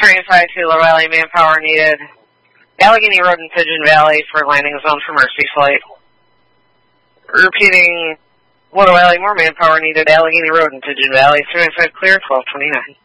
1225 to Little Valley, manpower needed. Allegheny Road and Pigeon Valley for landing zone for Mercy Flight. Repeating, Little Valley, more manpower needed. Allegheny Road and Pigeon Valley, 395 clear, 1229.